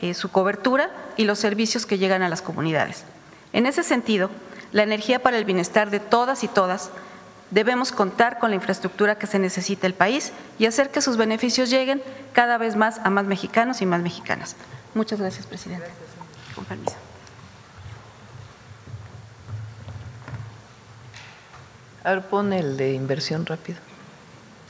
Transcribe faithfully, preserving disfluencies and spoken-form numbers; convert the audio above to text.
eh, su cobertura y los servicios que llegan a las comunidades. En ese sentido, la energía para el bienestar de todas y todas, debemos contar con la infraestructura que se necesita el país y hacer que sus beneficios lleguen cada vez más a más mexicanos y más mexicanas. Muchas gracias, presidente. Con permiso. A ver, pon el de inversión rápido.